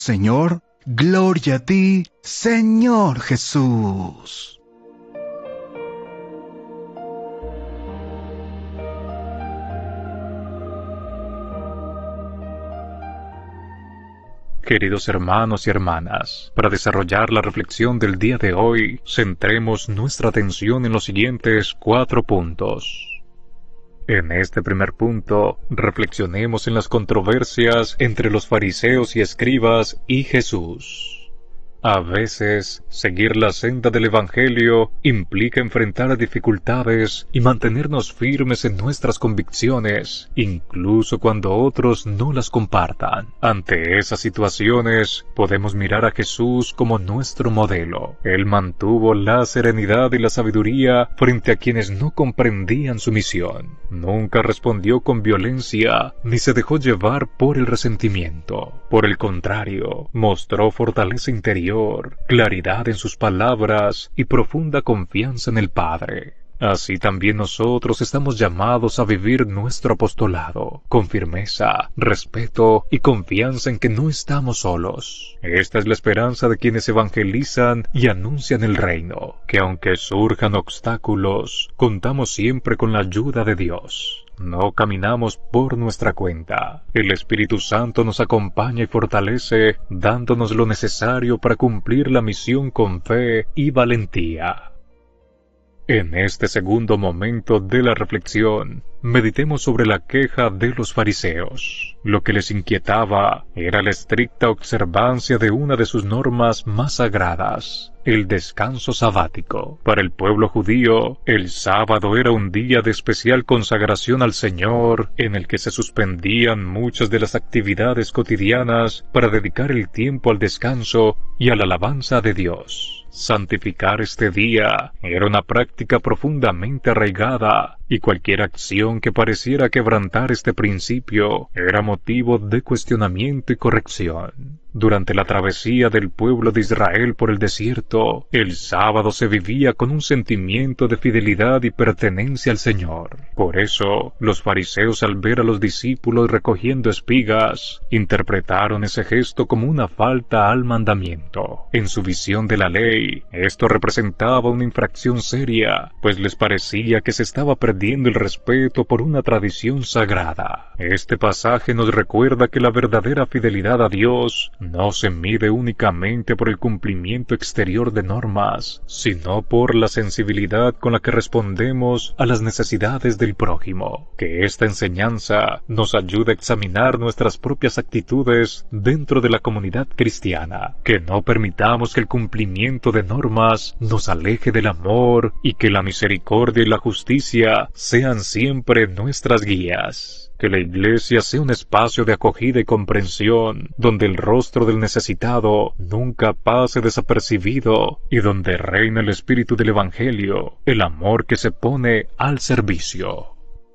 Señor, gloria a ti, Señor Jesús. Queridos hermanos y hermanas, para desarrollar la reflexión del día de hoy, centremos nuestra atención en los siguientes 4 puntos. En este primer punto, reflexionemos en las controversias entre los fariseos y escribas y Jesús. A veces, seguir la senda del Evangelio implica enfrentar dificultades y mantenernos firmes en nuestras convicciones, incluso cuando otros no las compartan. Ante esas situaciones, podemos mirar a Jesús como nuestro modelo. Él mantuvo la serenidad y la sabiduría frente a quienes no comprendían su misión. Nunca respondió con violencia, ni se dejó llevar por el resentimiento. Por el contrario, mostró fortaleza interior, claridad en sus palabras y profunda confianza en el Padre. Así también nosotros estamos llamados a vivir nuestro apostolado, con firmeza, respeto y confianza en que no estamos solos. Esta es la esperanza de quienes evangelizan y anuncian el reino, que aunque surjan obstáculos, contamos siempre con la ayuda de Dios. No caminamos por nuestra cuenta. El Espíritu Santo nos acompaña y fortalece, dándonos lo necesario para cumplir la misión con fe y valentía. En este segundo momento de la reflexión, meditemos sobre la queja de los fariseos. Lo que les inquietaba era la estricta observancia de una de sus normas más sagradas, el descanso sabático. Para el pueblo judío, el sábado era un día de especial consagración al Señor, en el que se suspendían muchas de las actividades cotidianas para dedicar el tiempo al descanso y a la alabanza de Dios. Santificar este día era una práctica profundamente arraigada, y cualquier acción que pareciera quebrantar este principio era motivo de cuestionamiento y corrección. Durante la travesía del pueblo de Israel por el desierto, el sábado se vivía con un sentimiento de fidelidad y pertenencia al Señor. Por eso, los fariseos, al ver a los discípulos recogiendo espigas, interpretaron ese gesto como una falta al mandamiento. En su visión de la ley, esto representaba una infracción seria, pues les parecía que se estaba perdiendo el respeto por una tradición sagrada. Este pasaje nos recuerda que la verdadera fidelidad a Dios no se mide únicamente por el cumplimiento exterior de normas, sino por la sensibilidad con la que respondemos a las necesidades del prójimo. Que esta enseñanza nos ayude a examinar nuestras propias actitudes dentro de la comunidad cristiana, que no permitamos que el cumplimiento de normas nos aleje del amor y que la misericordia y la justicia sean siempre nuestras guías. Que la Iglesia sea un espacio de acogida y comprensión, donde el rostro del necesitado nunca pase desapercibido y donde reina el espíritu del Evangelio, el amor que se pone al servicio.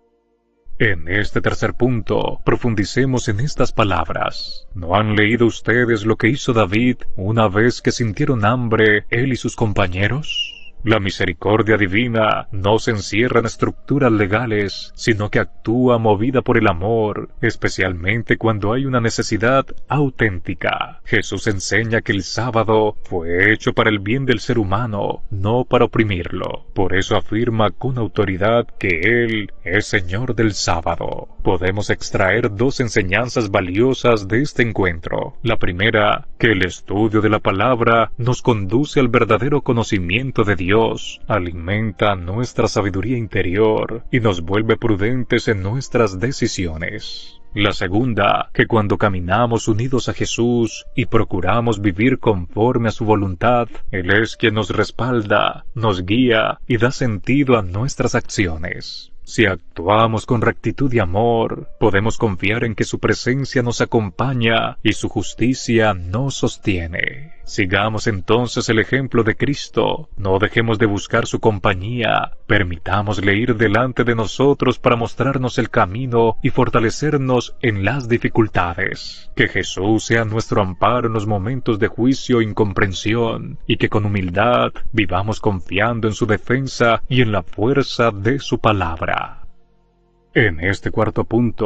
En este tercer punto, profundicemos en estas palabras. ¿No han leído ustedes lo que hizo David una vez que sintieron hambre él y sus compañeros? La misericordia divina no se encierra en estructuras legales, sino que actúa movida por el amor, especialmente cuando hay una necesidad auténtica. Jesús enseña que el sábado fue hecho para el bien del ser humano, no para oprimirlo. Por eso afirma con autoridad que Él es Señor del sábado. Podemos extraer 2 enseñanzas valiosas de este encuentro. La primera, que el estudio de la palabra nos conduce al verdadero conocimiento de Dios, alimenta nuestra sabiduría interior y nos vuelve prudentes en nuestras decisiones. La segunda, que cuando caminamos unidos a Jesús y procuramos vivir conforme a su voluntad, Él es quien nos respalda, nos guía y da sentido a nuestras acciones. Si actuamos con rectitud y amor, podemos confiar en que su presencia nos acompaña y su justicia nos sostiene. Sigamos entonces el ejemplo de Cristo, no dejemos de buscar su compañía, permitámosle ir delante de nosotros para mostrarnos el camino y fortalecernos en las dificultades. Que Jesús sea nuestro amparo en los momentos de juicio e incomprensión, y que con humildad vivamos confiando en su defensa y en la fuerza de su palabra. En este cuarto punto,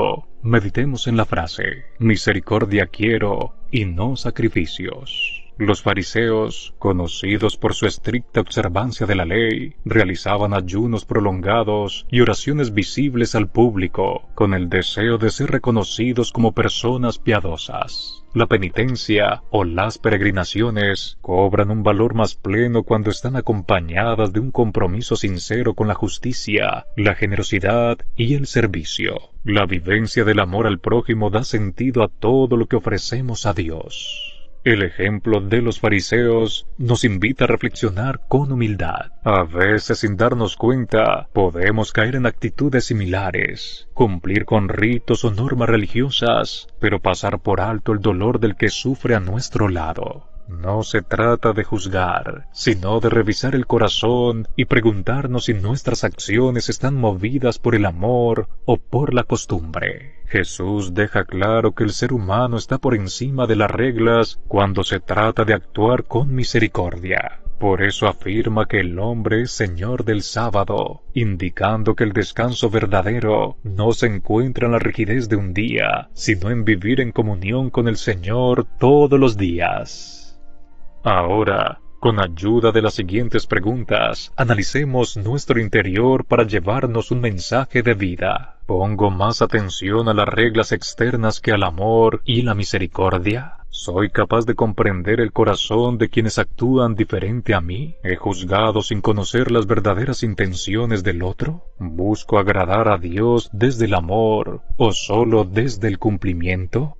Meditemos en la frase: misericordia quiero y no sacrificios. Los fariseos, conocidos por su estricta observancia de la ley, realizaban ayunos prolongados y oraciones visibles al público, con el deseo de ser reconocidos como personas piadosas. La penitencia o las peregrinaciones cobran un valor más pleno cuando están acompañadas de un compromiso sincero con la justicia, la generosidad y el servicio. La vivencia del amor al prójimo da sentido a todo lo que ofrecemos a Dios. El ejemplo de los fariseos nos invita a reflexionar con humildad. A veces, sin darnos cuenta, podemos caer en actitudes similares, cumplir con ritos o normas religiosas, pero pasar por alto el dolor del que sufre a nuestro lado. No se trata de juzgar, sino de revisar el corazón y preguntarnos si nuestras acciones están movidas por el amor o por la costumbre. Jesús deja claro que el ser humano está por encima de las reglas cuando se trata de actuar con misericordia. Por eso afirma que el hombre es Señor del sábado, indicando que el descanso verdadero no se encuentra en la rigidez de un día, sino en vivir en comunión con el Señor todos los días. Ahora, con ayuda de las siguientes preguntas, analicemos nuestro interior para llevarnos un mensaje de vida. ¿Pongo más atención a las reglas externas que al amor y la misericordia? ¿Soy capaz de comprender el corazón de quienes actúan diferente a mí? ¿He juzgado sin conocer las verdaderas intenciones del otro? ¿Busco agradar a Dios desde el amor o solo desde el cumplimiento?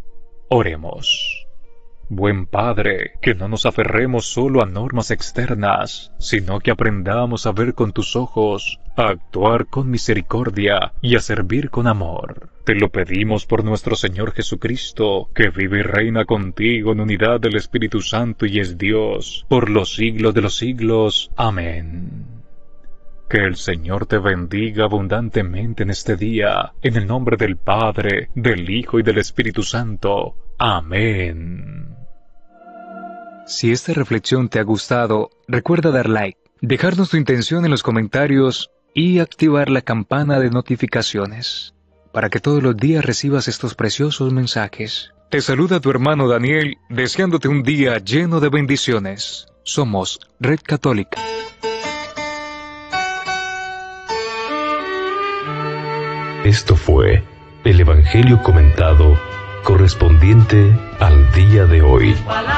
Oremos. Buen Padre, que no nos aferremos solo a normas externas, sino que aprendamos a ver con tus ojos, a actuar con misericordia y a servir con amor. Te lo pedimos por nuestro Señor Jesucristo, que vive y reina contigo en unidad del Espíritu Santo y es Dios, por los siglos de los siglos. Amén. Que el Señor te bendiga abundantemente en este día, en el nombre del Padre, del Hijo y del Espíritu Santo. Amén. Si esta reflexión te ha gustado, recuerda dar like, dejarnos tu intención en los comentarios y activar la campana de notificaciones para que todos los días recibas estos preciosos mensajes. Te saluda tu hermano Daniel, deseándote un día lleno de bendiciones. Somos Red Católica. Esto fue el Evangelio comentado correspondiente al día de hoy.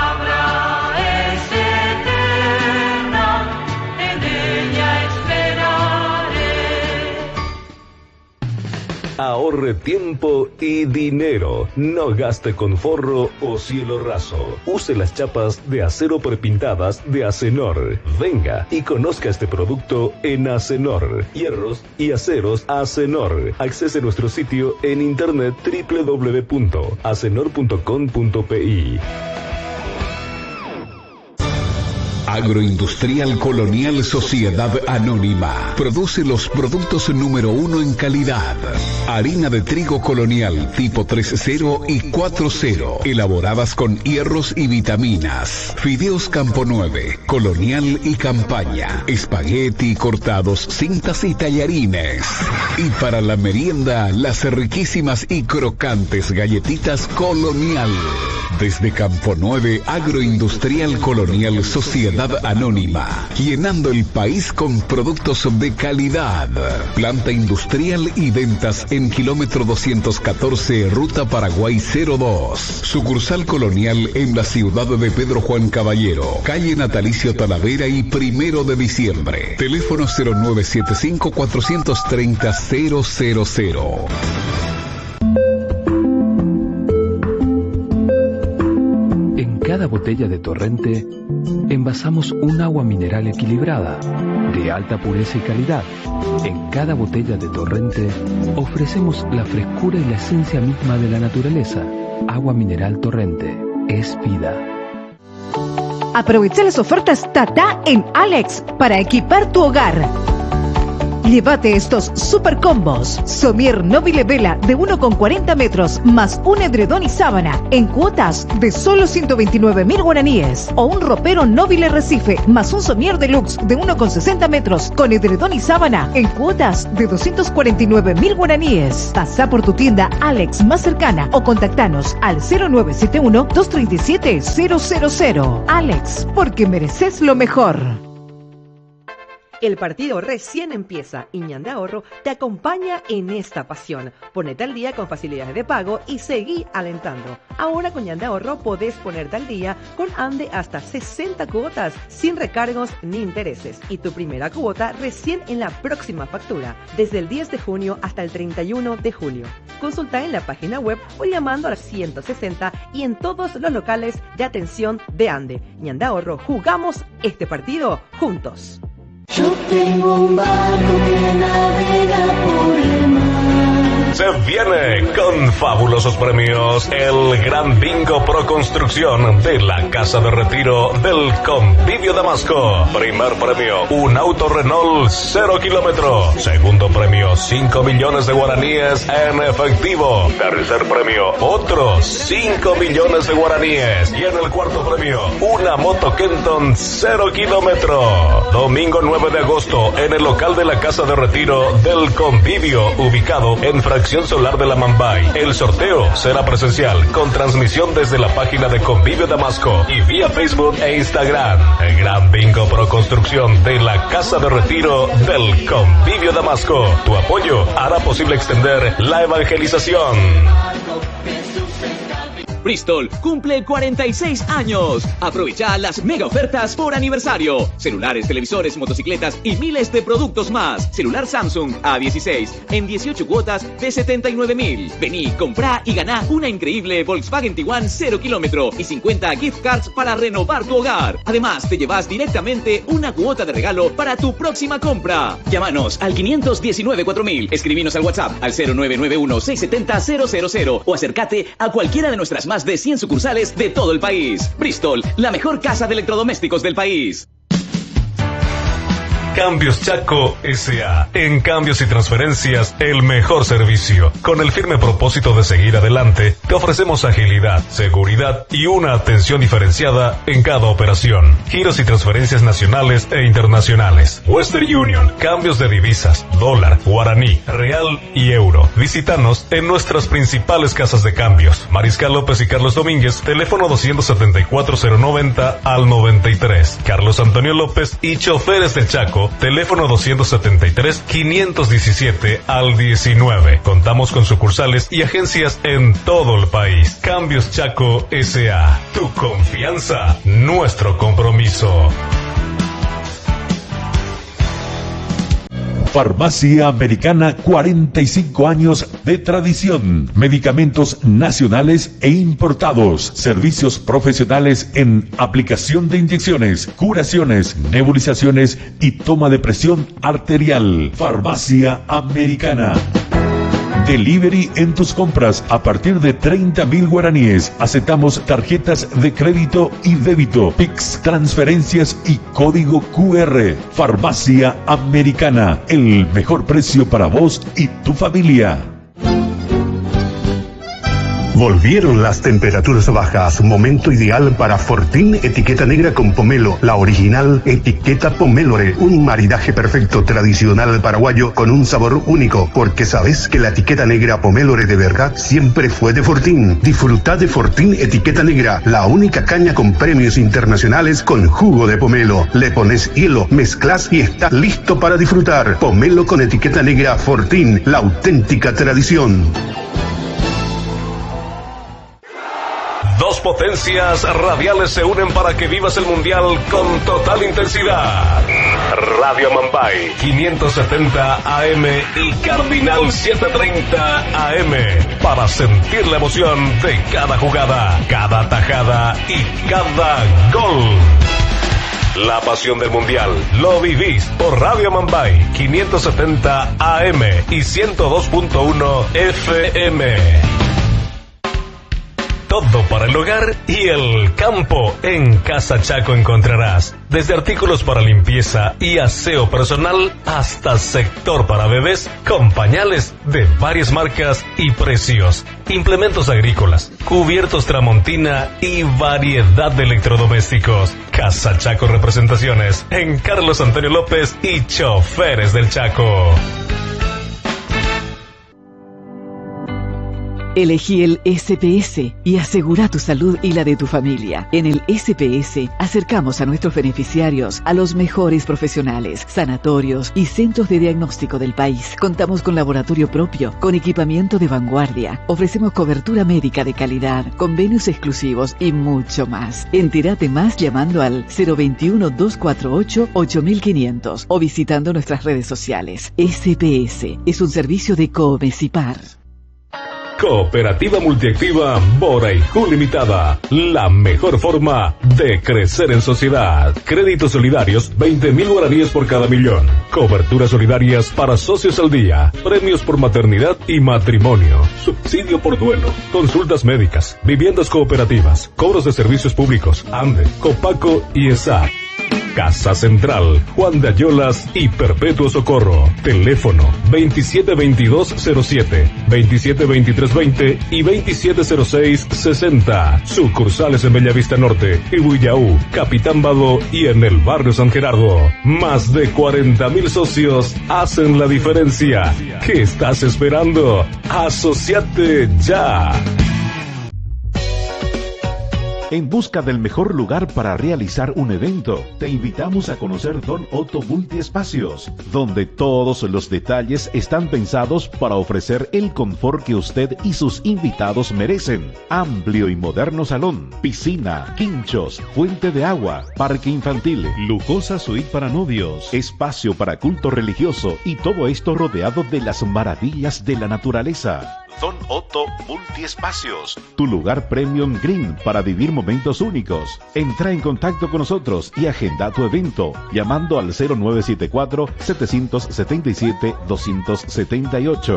Ahorre tiempo y dinero. No gaste con forro o cielo raso. Use las chapas de acero prepintadas de Acenor. Venga y conozca este producto en Acenor. Hierros y aceros Acenor. Accese a nuestro sitio en internet www.acenor.com.pi. Agroindustrial Colonial Sociedad Anónima produce los productos número 1 en calidad. Harina de trigo colonial tipo 3.0 y 4.0, elaboradas con hierros y vitaminas. Fideos Campo 9, colonial y campaña. Espagueti cortados, cintas y tallarines. Y para la merienda, las riquísimas y crocantes galletitas colonial. Desde Campo 9, Agroindustrial Colonial Sociedad Anónima, llenando el país con productos de calidad. Planta industrial y ventas en kilómetro 214, Ruta Paraguay 02. Sucursal colonial en la ciudad de Pedro Juan Caballero, calle Natalicio Talavera y 1 de diciembre. Teléfono 0975-430-000. En cada botella de Torrente envasamos un agua mineral equilibrada, de alta pureza y calidad. En cada botella de Torrente ofrecemos la frescura y la esencia misma de la naturaleza. Agua mineral Torrente es vida. Aprovecha las ofertas Tata en Alex para equipar tu hogar. Llévate estos super combos. Somier Nobile Vela de 1,40 metros más un edredón y sábana en cuotas de solo 129.000 guaraníes. O un ropero Nobile Recife más un somier deluxe de 1,60 metros con edredón y sábana en cuotas de 249.000 guaraníes. Pasa por tu tienda Alex más cercana o contactanos al 0971-237-000. Alex, porque mereces lo mejor. El partido recién empieza y Ñandé Ahorro te acompaña en esta pasión. Ponete al día con facilidades de pago y seguí alentando. Ahora con Ñandé Ahorro podés ponerte al día con Ande hasta 60 cuotas sin recargos ni intereses. Y tu primera cuota recién en la próxima factura, desde el 10 de junio hasta el 31 de julio. Consulta en la página web o llamando al 160 y en todos los locales de atención de Ande. Ñandé Ahorro, jugamos este partido juntos. Yo tengo un barco que navega por el mar. Se viene con fabulosos premios el Gran Bingo Pro Construcción de la Casa de Retiro del Convivio Damasco. Primer premio, un auto Renault 0 kilómetros. Segundo premio, 5 millones de guaraníes en efectivo. Tercer premio, otros 5 millones de guaraníes. Y en el cuarto premio, una moto Kenton 0 kilómetros. Domingo 9 de agosto en el local de la Casa de Retiro del Convivio, ubicado en Fracción Solar de la Mambay. El sorteo será presencial con transmisión desde la página de Convivio Damasco y vía Facebook e Instagram. El Gran Bingo Pro Construcción de la Casa de Retiro del Convivio Damasco. Tu apoyo hará posible extender la evangelización. Bristol cumple 46 años. Aprovecha las mega ofertas por aniversario. Celulares, televisores, motocicletas y miles de productos más. Celular Samsung A16 en 18 cuotas de 79.000. Vení, comprá y ganá una increíble Volkswagen Tiguan 0 kilómetro y 50 gift cards para renovar tu hogar. Además, te llevas directamente una cuota de regalo para tu próxima compra. Llámanos al 519-4000. Escribinos al WhatsApp al 0991-670-000 o acércate a cualquiera de nuestras más de 100 sucursales de todo el país. Bristol, la mejor casa de electrodomésticos del país. Cambios Chaco S.A. En cambios y transferencias, el mejor servicio. Con el firme propósito de seguir adelante, te ofrecemos agilidad, seguridad y una atención diferenciada en cada operación. Giros y transferencias nacionales e internacionales. Western Union, cambios de divisas, dólar, guaraní, real y euro. Visítanos en nuestras principales casas de cambios. Mariscal López y Carlos Domínguez, teléfono 274-090 al 93. Carlos Antonio López y Choferes del Chaco, teléfono 273-517 al 19. Contamos con sucursales y agencias en todo el país. Cambios Chaco S.A. Tu confianza, nuestro compromiso. Farmacia Americana, 45 años de tradición. Medicamentos nacionales e importados. Servicios profesionales en aplicación de inyecciones, curaciones, nebulizaciones y toma de presión arterial. Farmacia Americana. Delivery en tus compras a partir de 30.000 guaraníes. Aceptamos tarjetas de crédito y débito, Pix, transferencias y código QR. Farmacia Americana, el mejor precio para vos y tu familia. Volvieron las temperaturas bajas, momento ideal para Fortín etiqueta negra con pomelo, la original etiqueta Pomélore, un maridaje perfecto tradicional paraguayo con un sabor único, porque sabes que la etiqueta negra Pomélore de verdad siempre fue de Fortín. Disfruta de Fortín etiqueta negra, la única caña con premios internacionales con jugo de pomelo. Le pones hielo, mezclas y está listo para disfrutar. Pomelo con etiqueta negra Fortín, la auténtica tradición. Dos potencias radiales se unen para que vivas el mundial con total intensidad. Radio Mambay 570 AM y Cardinal 730 AM para sentir la emoción de cada jugada, cada tajada y cada gol. La pasión del mundial lo vivís por Radio Mambay 570 AM y 102.1 FM. todo para el hogar y el campo. En Casa Chaco encontrarás desde artículos para limpieza y aseo personal hasta sector para bebés con pañales de varias marcas y precios, implementos agrícolas, cubiertos Tramontina y variedad de electrodomésticos. Casa Chaco Representaciones en Carlos Antonio López y Choferes del Chaco. Elegí el SPS y asegura tu salud y la de tu familia. En el SPS acercamos a nuestros beneficiarios a los mejores profesionales, sanatorios y centros de diagnóstico del país. Contamos con laboratorio propio, con equipamiento de vanguardia. Ofrecemos cobertura médica de calidad, convenios exclusivos y mucho más. Entérate más llamando al 021-248-8500 o visitando nuestras redes sociales. SPS es un servicio de Coomecipar. Cooperativa Multiactiva Boraicú Limitada, la mejor forma de crecer en sociedad. Créditos solidarios, 20.000 guaraníes por cada millón. Coberturas solidarias para socios al día. Premios por maternidad y matrimonio. Subsidio por duelo. Consultas médicas. Viviendas cooperativas. Cobros de servicios públicos. ANDE, Copaco y ESAC. Casa Central, Juan de Ayolas y Perpetuo Socorro. Teléfono 272207, 272320 y 270660. Sucursales en Bellavista Norte, Ibuyaú, Capitán Bado y en el barrio San Gerardo. Más de 40.000 socios hacen la diferencia. ¿Qué estás esperando? ¡Asociate ya! En busca del mejor lugar para realizar un evento, te invitamos a conocer Don Otto Multiespacios, donde todos los detalles están pensados para ofrecer el confort que usted y sus invitados merecen. Amplio y moderno salón, piscina, quinchos, fuente de agua, parque infantil, lujosa suite para novios, espacio para culto religioso y todo esto rodeado de las maravillas de la naturaleza. Don Otto Multiespacios, tu lugar premium green para vivir momentos únicos. Entra en contacto con nosotros y agenda tu evento llamando al 0974-777-278.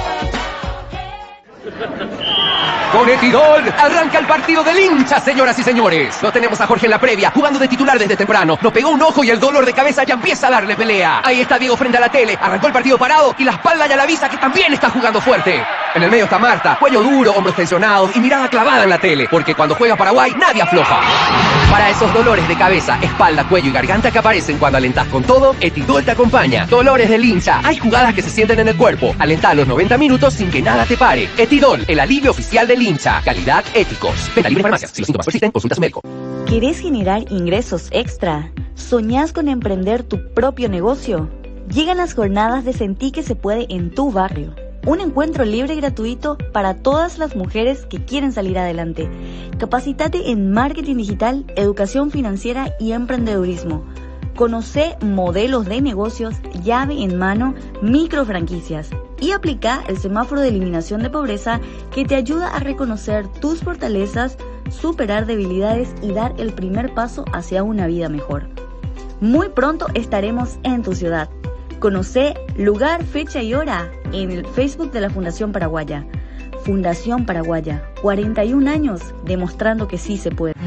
Con Etidol, arranca el partido del hincha, señoras y señores. Lo tenemos a Jorge en la previa, jugando de titular desde temprano. Nos pegó un ojo y el dolor de cabeza ya empieza a darle pelea. Ahí está Diego frente a la tele, arrancó el partido parado y la espalda ya le avisa que también está jugando fuerte. En el medio está Marta, cuello duro, hombros tensionados y mirada clavada en la tele, porque cuando juega Paraguay nadie afloja. Para esos dolores de cabeza, espalda, cuello y garganta que aparecen cuando alentás con todo, Etidol te acompaña. Dolores del hincha, hay jugadas que se sienten en el cuerpo. Alentá los 90 minutos sin que nada te pare. Etidol, el alivio oficial del hincha. Calidad, éticos. Venta libre en farmacias. Si los síntomas persisten, consulta a su médico. ¿Querés generar ingresos extra? ¿Soñás con emprender tu propio negocio? Llegan las jornadas de Sentí que se puede en tu barrio. Un encuentro libre y gratuito para todas las mujeres que quieren salir adelante. Capacítate en marketing digital, educación financiera y emprendedurismo. Conocé modelos de negocios, llave en mano, micro franquicias y aplica el semáforo de eliminación de pobreza que te ayuda a reconocer tus fortalezas, superar debilidades y dar el primer paso hacia una vida mejor. Muy pronto estaremos en tu ciudad. Conocé lugar, fecha y hora en el Facebook de la Fundación Paraguaya. Fundación Paraguaya, 41 años demostrando que sí se puede.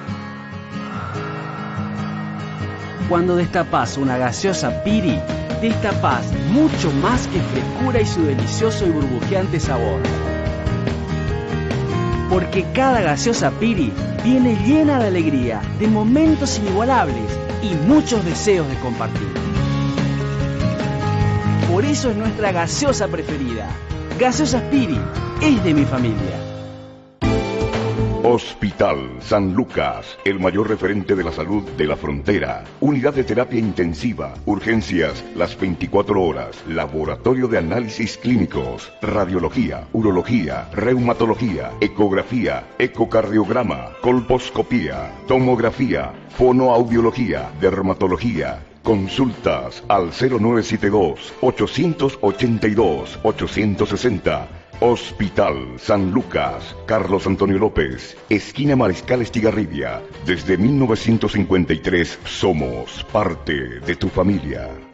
Cuando destapás una gaseosa Piri, destapás mucho más que frescura y su delicioso y burbujeante sabor. Porque cada gaseosa Piri viene llena de alegría, de momentos inigualables y muchos deseos de compartir. Por eso es nuestra gaseosa preferida. Gaseosa Piri es de mi familia. Hospital San Lucas, el mayor referente de la salud de la frontera. Unidad de terapia intensiva, urgencias las 24 horas, laboratorio de análisis clínicos, radiología, urología, reumatología, ecografía, ecocardiograma, colposcopía, tomografía, fonoaudiología, dermatología. Consultas al 0972-882-860. Hospital San Lucas, Carlos Antonio López, esquina Mariscal Estigarribia. Desde 1953 somos parte de tu familia.